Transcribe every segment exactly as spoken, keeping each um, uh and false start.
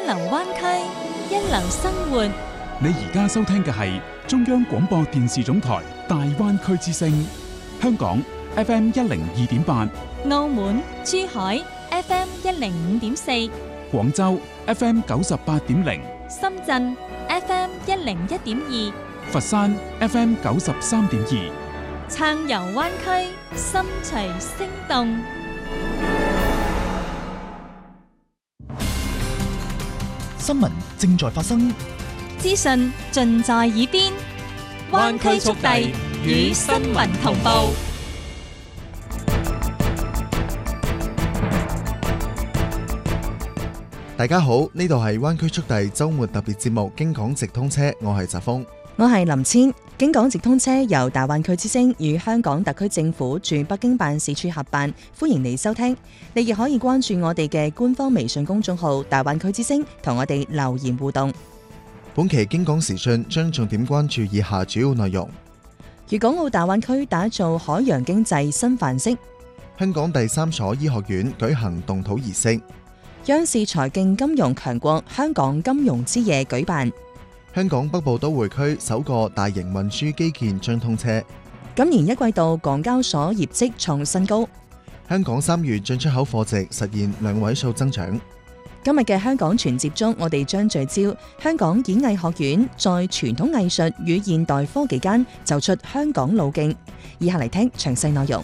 流灣區，一流生活。 你而家收聽嘅係中央廣播電視總台大灣區之聲，香港 F M 一零二點八， 澳門、珠海 F M 一零五點四， 廣州 F M 九十八點零， 深圳 F M 一零一點二， 佛山 F M 九十三點二， 暢遊灣區，心隨聲動。 新聞正在發生， 資訊盡在耳邊，灣區速遞與新聞同步。 大家好，呢度係灣區速遞周末特別節目京港直通車，我係澤峰， 我係林千。京港直通車由大灣區之聲與香港特區政府駐北京辦事處合辦，歡迎你收聽。你亦可以關注我哋嘅官方微信公眾號大灣區之聲，同我哋留言互動。 本期京港時訊將重點關注以下主要內容： 粵港澳大灣區打造海洋經濟新範式， 香港第三所醫學院舉行動土儀式， 央視財經金融強國香港金融之夜舉辦， 香港北部都會區首個大型運輸基建將通車， 今年一季度港交所業績創新高， 香港三月進出口貨值實現兩位數增長。 今日嘅香港全接觸，我哋將聚焦香港演藝學院在傳統藝術與現代科技間走出香港路徑。以下嚟聽詳細內容。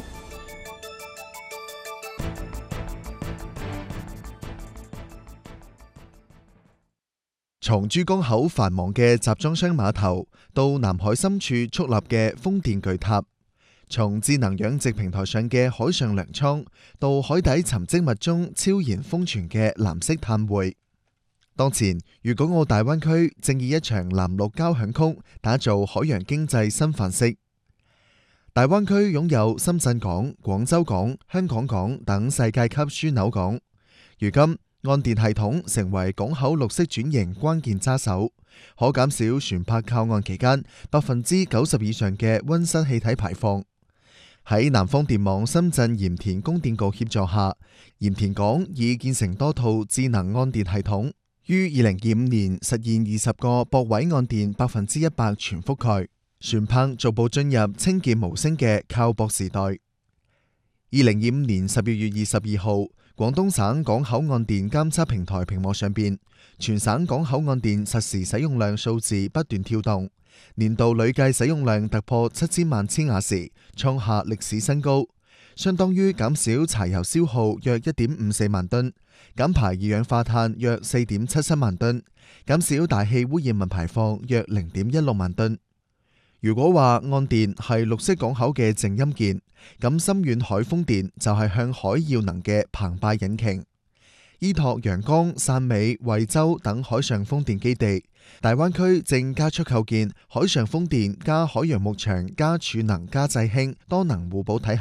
從珠江口繁忙嘅集裝箱碼頭到南海深處矗立嘅風電巨塔，從智能養殖平台上嘅海上糧倉到海底沉積物中超然封存嘅藍色碳匯，當前粵港澳大灣區正以一場藍綠交響曲打造海洋經濟新範式。大灣區擁有深圳港、廣州港、香港港等世界級樞紐港，如今岸電系統成為港口綠色轉型關鍵揸手，可減少船舶靠岸期間百分之九十以上嘅溫室氣體排放。喺南方電網深圳鹽田供電局協助下，鹽田港已建成多套智能岸電系統，於二零二五年實現二十個駁位岸電百分之一百全覆蓋，船舶逐步進入清潔無聲嘅靠駁時代。二零二五年十二月二十二號，廣東省港口岸電監測平台屏幕上邊，全省港口岸電實時使用量數字不斷跳動，年度累計使用量突破七千萬千瓦時，創下歷史新高，相當於減少柴油消耗約一點五四萬噸，減排二氧化碳約四點七七萬噸，減少大氣污染物排放約零點一六萬噸。如果話岸電係綠色港口嘅靜音鍵，咁深遠海風電就係向海要能嘅澎湃引擎。依託陽江、汕尾、惠州等海上風電基地，大灣區正加速構建海上風電加海洋牧場加儲能加制氫多能互補體系。